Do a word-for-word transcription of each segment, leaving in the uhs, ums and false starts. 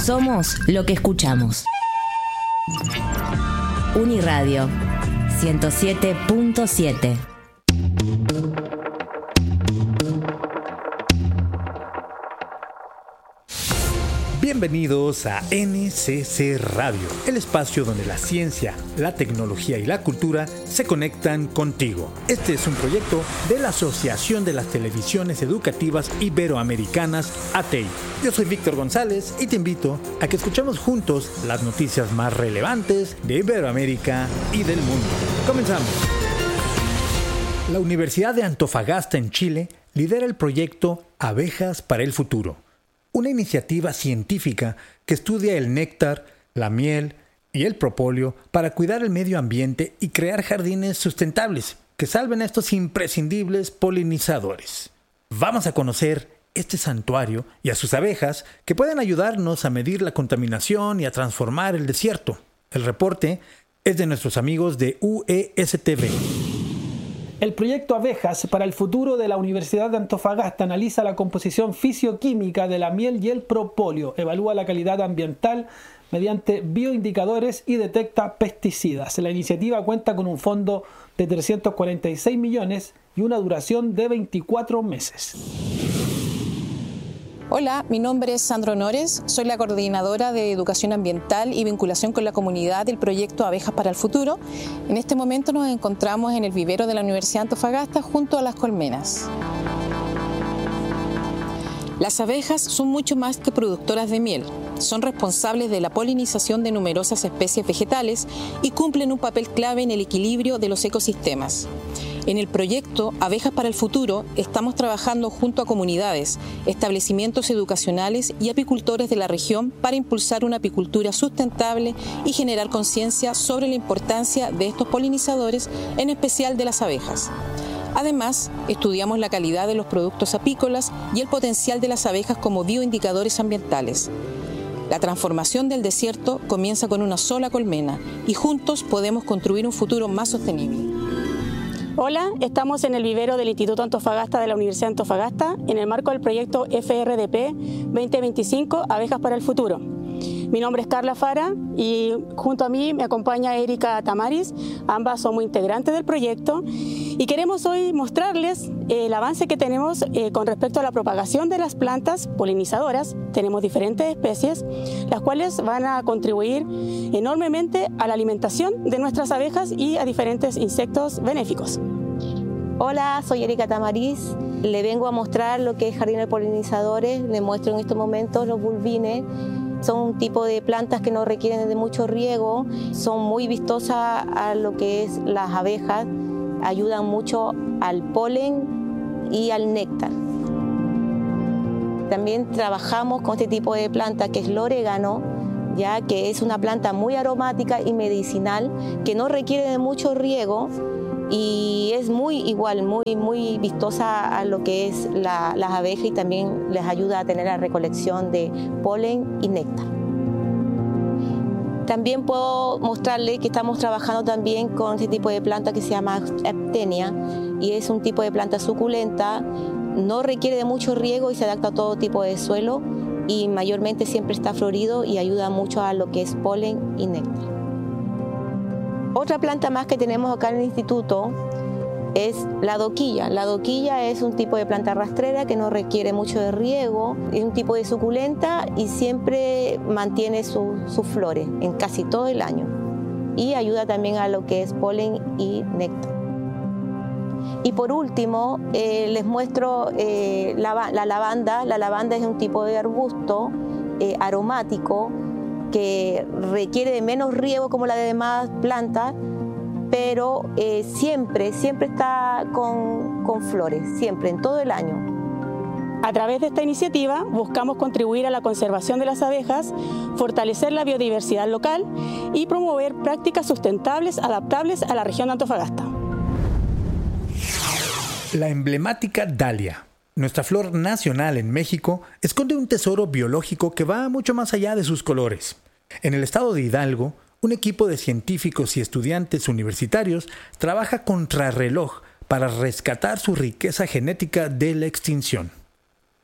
Somos lo que escuchamos. Uniradio ciento siete punto siete. Bienvenidos a N C C Radio, el espacio donde la ciencia, la tecnología y la cultura se conectan contigo. Este es un proyecto de la Asociación de las Televisiones Educativas Iberoamericanas, A T E I. Yo soy Víctor González y te invito a que escuchemos juntos las noticias más relevantes de Iberoamérica y del mundo. Comenzamos. La Universidad de Antofagasta en Chile lidera el proyecto Abejas para el Futuro, una iniciativa científica que estudia el néctar, la miel y el propóleo para cuidar el medio ambiente y crear jardines sustentables que salven a estos imprescindibles polinizadores. Vamos a conocer este santuario y a sus abejas que pueden ayudarnos a medir la contaminación y a transformar el desierto. El reporte es de nuestros amigos de U E S T V. El proyecto Abejas para el Futuro de la Universidad de Antofagasta analiza la composición fisioquímica de la miel y el propóleo, evalúa la calidad ambiental mediante bioindicadores y detecta pesticidas. La iniciativa cuenta con un fondo de trescientos cuarenta y seis millones y una duración de veinticuatro meses. Hola, mi nombre es Sandra Honores, soy la coordinadora de Educación Ambiental y Vinculación con la Comunidad del proyecto Abejas para el Futuro. En este momento nos encontramos en el vivero de la Universidad de Antofagasta junto a las colmenas. Las abejas son mucho más que productoras de miel. Son responsables de la polinización de numerosas especies vegetales y cumplen un papel clave en el equilibrio de los ecosistemas. En el proyecto Abejas para el Futuro estamos trabajando junto a comunidades, establecimientos educacionales y apicultores de la región para impulsar una apicultura sustentable y generar conciencia sobre la importancia de estos polinizadores, en especial de las abejas. Además, estudiamos la calidad de los productos apícolas y el potencial de las abejas como bioindicadores ambientales. La transformación del desierto comienza con una sola colmena y juntos podemos construir un futuro más sostenible. Hola, estamos en el vivero del Instituto Antofagasta de la Universidad de Antofagasta en el marco del proyecto F R D P veinte veinticinco Abejas para el Futuro. Mi nombre es Carla Fara y junto a mí me acompaña Erika Tamaris. Ambas somos integrantes del proyecto y queremos hoy mostrarles el avance que tenemos eh, con respecto a la propagación de las plantas polinizadoras. Tenemos diferentes especies, las cuales van a contribuir enormemente a la alimentación de nuestras abejas y a diferentes insectos benéficos. Hola, soy Erika Tamariz. Le vengo a mostrar lo que es jardín de polinizadores. Le muestro en estos momentos los bulbines. Son un tipo de plantas que no requieren de mucho riego, son muy vistosas a lo que es las abejas, ayudan mucho al polen y al néctar. También trabajamos con este tipo de planta que es el orégano, ya que es una planta muy aromática y medicinal que no requiere de mucho riego y es muy igual, muy, muy vistosa a lo que es la, las abejas y también les ayuda a tener la recolección de polen y néctar. También puedo mostrarles que estamos trabajando también con este tipo de planta que se llama Aptenia y es un tipo de planta suculenta, no requiere de mucho riego y se adapta a todo tipo de suelo y mayormente siempre está florido y ayuda mucho a lo que es polen y néctar. Otra planta más que tenemos acá en el instituto es la doquilla. La doquilla es un tipo de planta rastrera que no requiere mucho de riego, es un tipo de suculenta y siempre mantiene su, sus flores en casi todo el año y ayuda también a lo que es polen y néctar. Y por último, eh, les muestro eh, la, la lavanda. La lavanda es un tipo de arbusto eh, aromático que requiere de menos riego como la de demás plantas, pero eh, siempre, siempre está con, con flores, siempre, en todo el año. A través de esta iniciativa buscamos contribuir a la conservación de las abejas, fortalecer la biodiversidad local y promover prácticas sustentables adaptables a la región de Antofagasta. La emblemática dalia, nuestra flor nacional en México, esconde un tesoro biológico que va mucho más allá de sus colores. En el estado de Hidalgo, un equipo de científicos y estudiantes universitarios trabaja contrarreloj para rescatar su riqueza genética de la extinción.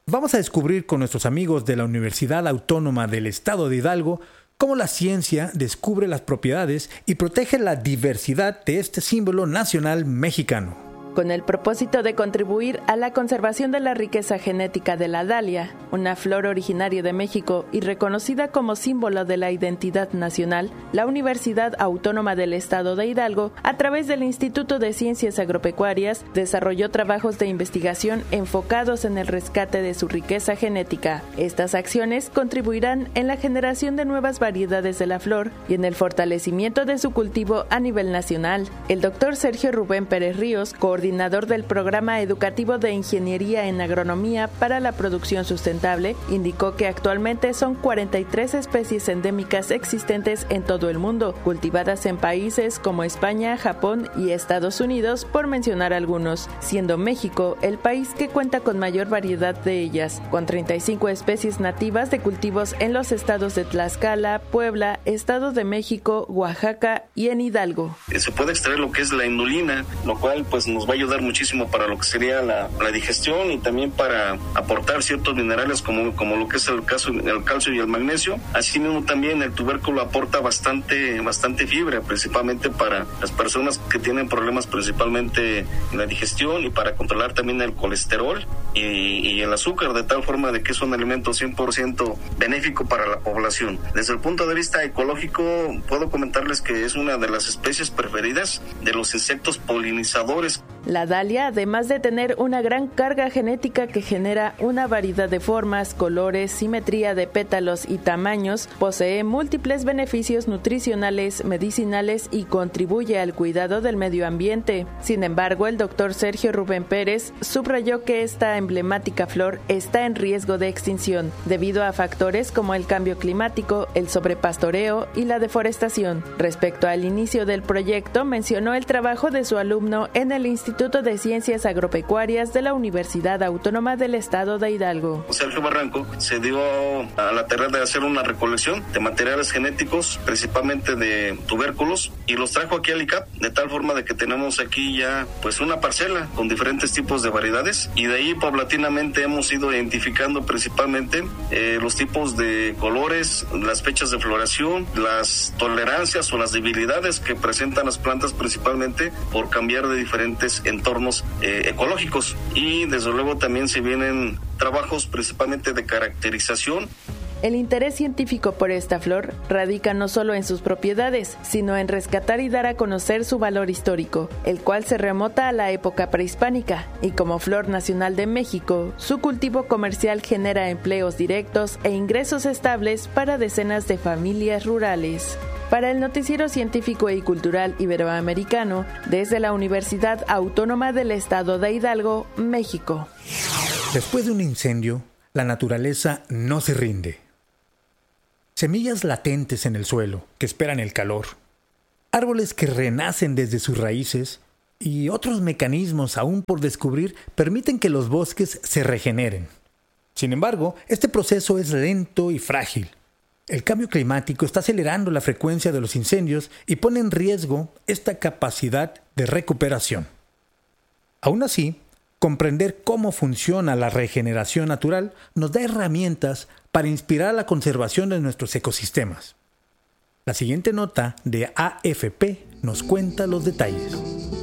Vamos a descubrir con nuestros amigos de la Universidad Autónoma del Estado de Hidalgo cómo la ciencia descubre las propiedades y protege la diversidad de este símbolo nacional mexicano. Con el propósito de contribuir a la conservación de la riqueza genética de la dalia, una flor originaria de México y reconocida como símbolo de la identidad nacional, la Universidad Autónoma del Estado de Hidalgo, a través del Instituto de Ciencias Agropecuarias, desarrolló trabajos de investigación enfocados en el rescate de su riqueza genética. Estas acciones contribuirán en la generación de nuevas variedades de la flor y en el fortalecimiento de su cultivo a nivel nacional. El doctor Sergio Rubén Pérez Ríos, coordinador del Programa Educativo de Ingeniería en Agronomía para la Producción Sustentable, indicó que actualmente son cuarenta y tres especies endémicas existentes en todo el mundo, cultivadas en países como España, Japón y Estados Unidos, por mencionar algunos, siendo México el país que cuenta con mayor variedad de ellas, con treinta y cinco especies nativas de cultivos en los estados de Tlaxcala, Puebla, Estado de México, Oaxaca y en Hidalgo. Se puede extraer lo que es la inulina, lo cual pues nos va a ayudar muchísimo para lo que sería la, la digestión y también para aportar ciertos minerales como, como lo que es el, caso, el calcio y el magnesio. Asimismo también el tubérculo aporta bastante, bastante fibra, principalmente para las personas que tienen problemas principalmente en la digestión y para controlar también el colesterol y, y el azúcar, de tal forma de que es un alimento cien por ciento benéfico para la población. Desde el punto de vista ecológico, puedo comentarles que es una de las especies preferidas de los insectos polinizadores. La dalia, además de tener una gran carga genética que genera una variedad de formas, colores, simetría de pétalos y tamaños, posee múltiples beneficios nutricionales, medicinales y contribuye al cuidado del medio ambiente. Sin embargo, el doctor Sergio Rubén Pérez subrayó que esta emblemática flor está en riesgo de extinción debido a factores como el cambio climático, el sobrepastoreo y la deforestación. Respecto al inicio del proyecto, mencionó el trabajo de su alumno en el Instituto Instituto de Ciencias Agropecuarias de la Universidad Autónoma del Estado de Hidalgo. Sergio Barranco se dio a la tarea de hacer una recolección de materiales genéticos, principalmente de tubérculos, y los trajo aquí al I C A P, de tal forma de que tenemos aquí ya pues una parcela con diferentes tipos de variedades, y de ahí paulatinamente hemos ido identificando principalmente eh, los tipos de colores, las fechas de floración, las tolerancias o las debilidades que presentan las plantas, principalmente por cambiar de diferentes entornos eh, ecológicos, y desde luego también se vienen trabajos principalmente de caracterización. El interés científico por esta flor radica no solo en sus propiedades, sino en rescatar y dar a conocer su valor histórico, el cual se remota a la época prehispánica, y como flor nacional de México, su cultivo comercial genera empleos directos e ingresos estables para decenas de familias rurales. Para el Noticiero Científico y Cultural Iberoamericano, desde la Universidad Autónoma del Estado de Hidalgo, México. Después de un incendio, la naturaleza no se rinde. Semillas latentes en el suelo que esperan el calor, árboles que renacen desde sus raíces y otros mecanismos aún por descubrir permiten que los bosques se regeneren. Sin embargo, este proceso es lento y frágil. El cambio climático está acelerando la frecuencia de los incendios y pone en riesgo esta capacidad de recuperación. Aún así, comprender cómo funciona la regeneración natural nos da herramientas para inspirar la conservación de nuestros ecosistemas. La siguiente nota de A F P nos cuenta los detalles.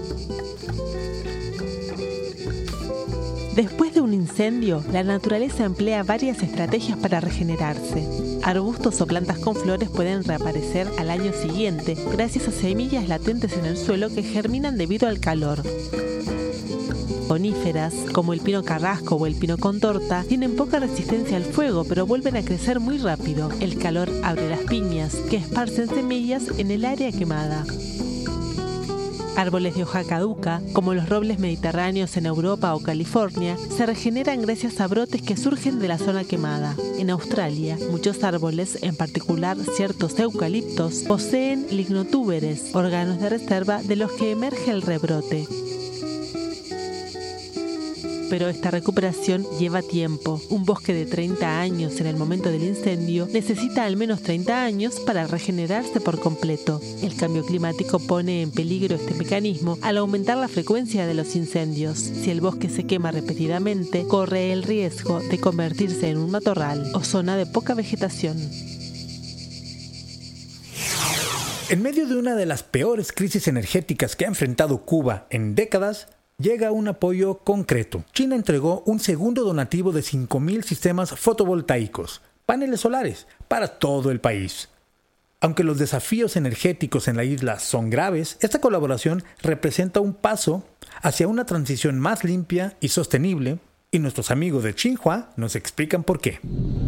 Después de un incendio, la naturaleza emplea varias estrategias para regenerarse. Arbustos o plantas con flores pueden reaparecer al año siguiente gracias a semillas latentes en el suelo que germinan debido al calor. Coníferas, como el pino carrasco o el pino contorta, tienen poca resistencia al fuego, pero vuelven a crecer muy rápido. El calor abre las piñas, que esparcen semillas en el área quemada. Árboles de hoja caduca, como los robles mediterráneos en Europa o California, se regeneran gracias a brotes que surgen de la zona quemada. En Australia, muchos árboles, en particular ciertos eucaliptos, poseen lignotúberes, órganos de reserva de los que emerge el rebrote. pero esta recuperación lleva tiempo. Un bosque de treinta años en el momento del incendio necesita al menos treinta años para regenerarse por completo. El cambio climático pone en peligro este mecanismo al aumentar la frecuencia de los incendios. Si el bosque se quema repetidamente, corre el riesgo de convertirse en un matorral o zona de poca vegetación. En medio de una de las peores crisis energéticas que ha enfrentado Cuba en décadas, llega un apoyo concreto. China entregó un segundo donativo de cinco mil sistemas fotovoltaicos, paneles solares, para todo el país. Aunque los desafíos energéticos en la isla son graves, esta colaboración representa un paso hacia una transición más limpia y sostenible, y nuestros amigos de Xinhua nos explican por qué.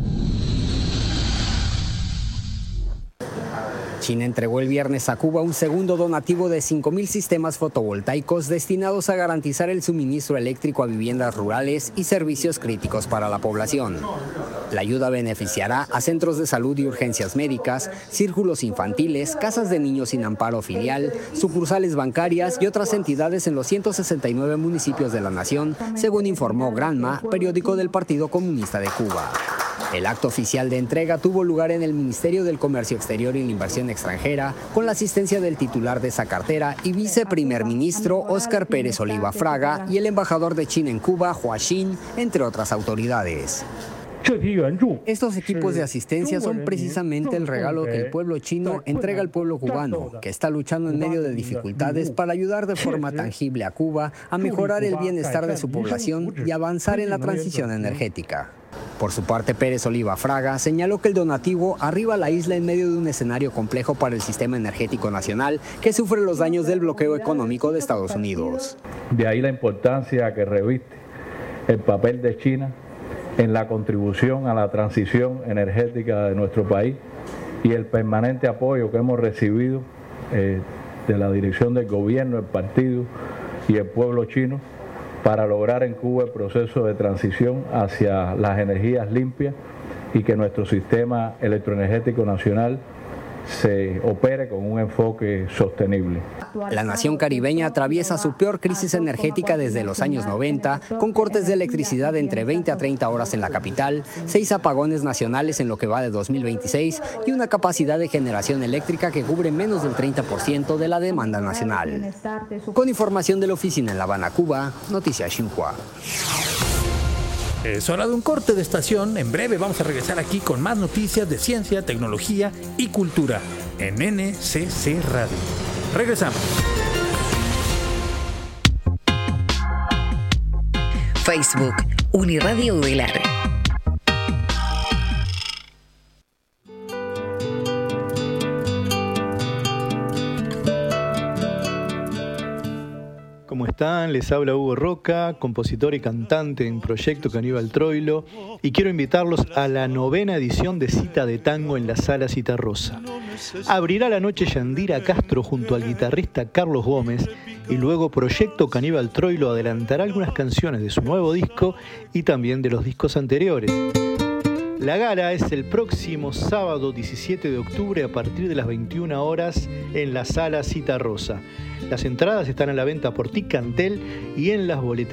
China entregó el viernes a Cuba un segundo donativo de cinco mil sistemas fotovoltaicos destinados a garantizar el suministro eléctrico a viviendas rurales y servicios críticos para la población. La ayuda beneficiará a centros de salud y urgencias médicas, círculos infantiles, casas de niños sin amparo filial, sucursales bancarias y otras entidades en los ciento sesenta y nueve municipios de la nación, según informó Granma, periódico del Partido Comunista de Cuba. El acto oficial de entrega tuvo lugar en el Ministerio del Comercio Exterior y la Inversión Extranjera, con la asistencia del titular de esa cartera y viceprimer ministro Óscar Pérez Oliva Fraga y el embajador de China en Cuba, Hua Xin, entre otras autoridades. Estos equipos de asistencia son precisamente el regalo que el pueblo chino entrega al pueblo cubano, que está luchando en medio de dificultades para ayudar de forma tangible a Cuba a mejorar el bienestar de su población y avanzar en la transición energética. Por su parte, Pérez Oliva Fraga señaló que el donativo arriba a la isla en medio de un escenario complejo para el sistema energético nacional que sufre los daños del bloqueo económico de Estados Unidos. De ahí la importancia que reviste el papel de China en la contribución a la transición energética de nuestro país y el permanente apoyo que hemos recibido eh, de la dirección del gobierno, el partido y el pueblo chino para lograr en Cuba el proceso de transición hacia las energías limpias y que nuestro sistema electroenergético nacional se opere con un enfoque sostenible. La nación caribeña atraviesa su peor crisis energética desde los años noventa, con cortes de electricidad entre veinte a treinta horas en la capital, seis apagones nacionales en lo que va de dos mil veintiséis y una capacidad de generación eléctrica que cubre menos del treinta por ciento de la demanda nacional. Con información de la oficina en La Habana, Cuba, Noticias Xinhua. Es hora de un corte de estación. En breve vamos a regresar aquí con más noticias de ciencia, tecnología y cultura en N C C Radio. Regresamos. Facebook, Uniradio Udelar. ¿Cómo están? Les habla Hugo Roca, compositor y cantante en Proyecto Caníbal Troilo, y quiero invitarlos a la novena edición de Cita de Tango en la Sala Citarrosa. Abrirá la noche Yandira Castro junto al guitarrista Carlos Gómez, y luego Proyecto Caníbal Troilo adelantará algunas canciones de su nuevo disco y también de los discos anteriores. La gala es el próximo sábado diecisiete de octubre a partir de las veintiuna horas en la Sala Citarrosa. Las entradas están a la venta por Ticantel y en las boleterías